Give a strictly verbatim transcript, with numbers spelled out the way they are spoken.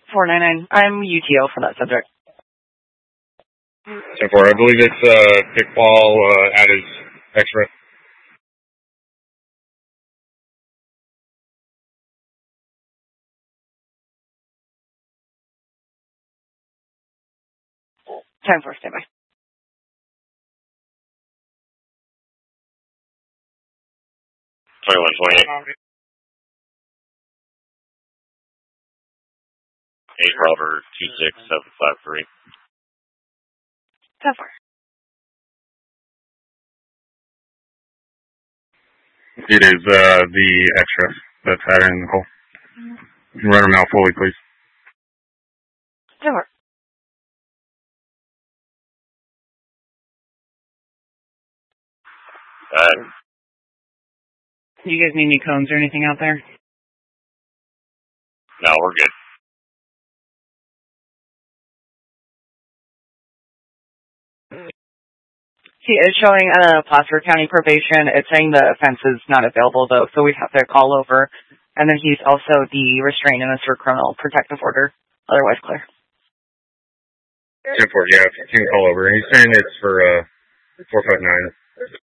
four nine nine. I'm U T O for that subject. ten four. I believe it's uh, kickball uh, at his X-ray. ten four, stand by. twenty-one twenty-eight. eight Robert two six seven five three. ten four. It is uh, the extra that's added in the hole. Run them out fully, please. ten four. Uh, Do you guys need any cones or anything out there? no, we're good. See, it's showing uh, Placer County probation. It's saying the offense is not available, though, so we'd have to call over. And then he's also the restraint and for criminal protective order. Otherwise clear. ten four, yeah, you can call over. And he's saying it's for uh, four five nine.